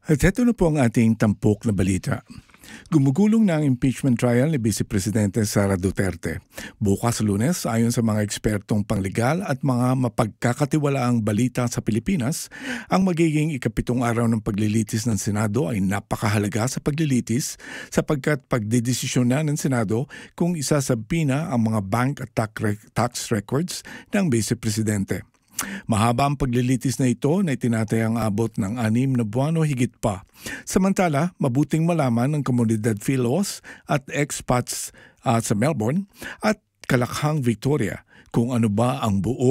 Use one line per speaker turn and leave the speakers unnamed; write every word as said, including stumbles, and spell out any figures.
At ito na po ang ating tampok na balita. Gumugulong na ang impeachment trial ni Vice Presidente Sara Duterte. Bukas Lunes, ayon sa mga ekspertong panglegal at mga mapagkakatiwalaang balita sa Pilipinas, ang magiging ikapitong araw ng paglilitis ng Senado ay napakahalaga sa paglilitis sapagkat pagdedesisyon na ng Senado kung isasabina ang mga bank at tax records ng Vice Presidente. Mahaba ang paglilitis na ito na itinatayang abot ng anim na buwan o higit pa. Samantala, mabuting malaman ng komunidad Filos at expats uh, sa Melbourne at Kalakhang, Victoria kung ano ba ang buo